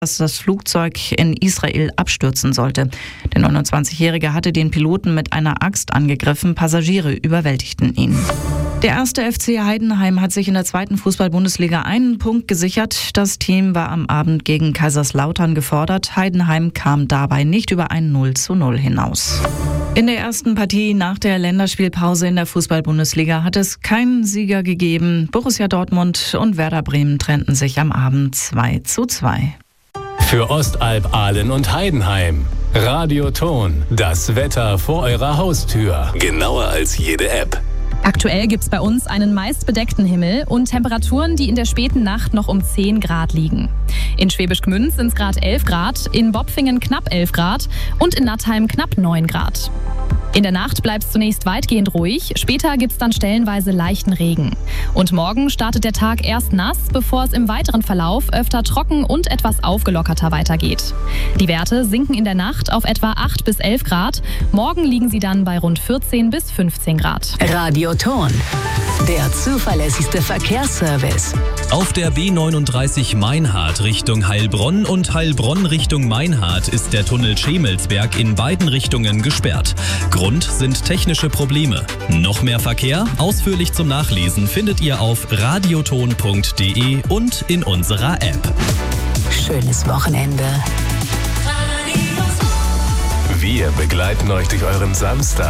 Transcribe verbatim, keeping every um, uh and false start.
dass das Flugzeug in Israel abstürzen sollte. Der neunundzwanzigjährige hatte den Piloten mit einer Axt angegriffen, Passagiere überwältigten ihn. Der erste F C Heidenheim hat sich in der zweiten Fußball-Bundesliga einen Punkt gesichert. Das Team war am Abend gegen Kaiserslautern gefordert. Heidenheim kam dabei nicht über ein null zu null hinaus. In der ersten Partie nach der Länderspielpause in der Fußball-Bundesliga hat es keinen Sieger gegeben. Borussia Dortmund und Werder Bremen trennten sich am Abend zwei zu zwei. Für Ostalb, Ahlen und Heidenheim. Radioton, das Wetter vor eurer Haustür. Genauer als jede App. Aktuell gibt es bei uns einen meist bedeckten Himmel und Temperaturen, die in der späten Nacht noch um zehn Grad liegen. In Schwäbisch Gmünd sind es gerade elf Grad, in Bopfingen knapp elf Grad und in Nattheim knapp neun Grad. In der Nacht bleibt es zunächst weitgehend ruhig, später gibt es dann stellenweise leichten Regen. Und morgen startet der Tag erst nass, bevor es im weiteren Verlauf öfter trocken und etwas aufgelockerter weitergeht. Die Werte sinken in der Nacht auf etwa acht bis elf Grad, morgen liegen sie dann bei rund vierzehn bis fünfzehn Grad. Radioton, der zuverlässigste Verkehrsservice. Auf der B neununddreißig Meinhard Richtung Heilbronn und Heilbronn Richtung Meinhard ist der Tunnel Schemelsberg in beiden Richtungen gesperrt. Grund sind technische Probleme. Noch mehr Verkehr? Ausführlich zum Nachlesen findet ihr auf radioton punkt de und in unserer App. Schönes Wochenende. Wir begleiten euch durch euren Samstag.